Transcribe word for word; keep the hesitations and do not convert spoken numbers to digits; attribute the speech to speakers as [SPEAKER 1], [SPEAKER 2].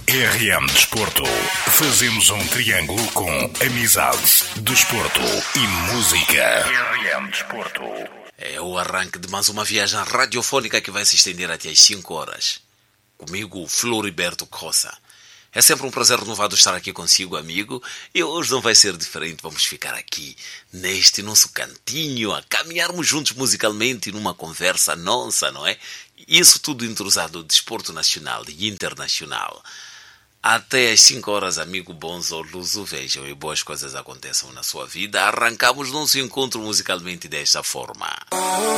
[SPEAKER 1] R M Desporto. Fazemos um triângulo com amizade, desporto e música. R M Desporto.
[SPEAKER 2] É o arranque de mais uma viagem radiofónica que vai se estender até às cinco horas. Comigo, Floriberto Cossa. É sempre um prazer renovado estar aqui consigo, amigo. E hoje não vai ser diferente. Vamos ficar aqui, neste nosso cantinho, a caminharmos juntos musicalmente numa conversa nossa, não é? Isso tudo entrosado de desporto nacional e internacional. Até às cinco horas, amigo, bons olhos o vejam e boas coisas aconteçam na sua vida. Arrancamos nosso encontro musicalmente desta forma.